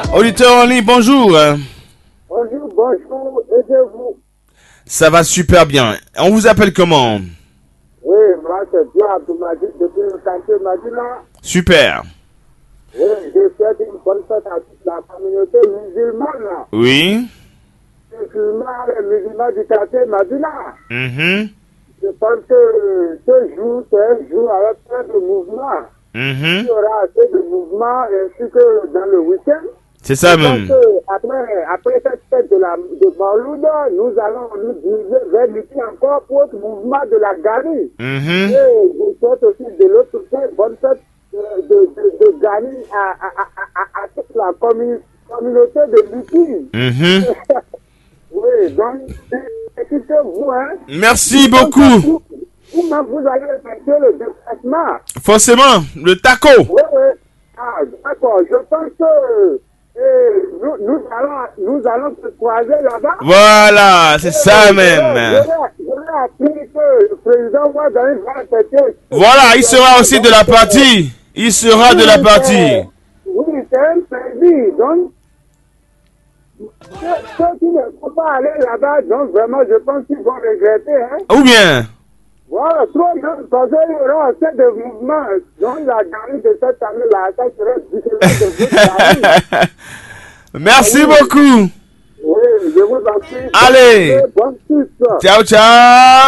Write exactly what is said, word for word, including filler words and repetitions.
Auditeur en ligne, bonjour. Bonjour, bonjour, aidez-vous. Ça va super bien. On vous appelle comment? Oui, moi c'est bien Abdoumadid depuis le quartier Madina. Super. Oui, je souhaite une bonne fête à toute la communauté musulmane. Oui. Musulmans, les musulmans du quartier Madina. Mhm. Je pense que ce jour, c'est un jour avec plein de mouvements. Mhm. Il y aura assez de mouvements ainsi que dans le week-end. C'est ça Je même. pense que après, après cette fête de la de Mauloud, nous allons nous diriger vers lutter encore pour le mouvement de la Ghani. Mhm. Et je souhaite aussi de l'autre côté bonne fête de, de, de, de Ghani à, à, à, à, à toute la commu- communauté de Lutti. Mhm. Oui, donc, écoutez-vous, hein. Merci beaucoup. Vous-même, vous allez effectuer le déplacement. Forcément, le taco. Oui, oui. Ah, d'accord. Je pense que eh, nous, nous, allons, nous allons se croiser là-bas. Voilà, c'est ça Je même. vais appris que le président Ouattara va effectuer. Voilà, il sera aussi de la partie. Il sera de la partie. Oui, c'est un permis. Donc, ceux, ceux qui ne vont pas aller là-bas, donc vraiment, je pense qu'ils vont regretter. Hein. Ou bien? Voilà, trop même, parce qu'il y aura assez de mouvements. Donc, la galerie de cette année-là, ça sera différent de votre Merci beaucoup. Oui, je vous en prie. Allez. Bonne suite. Ciao, ciao.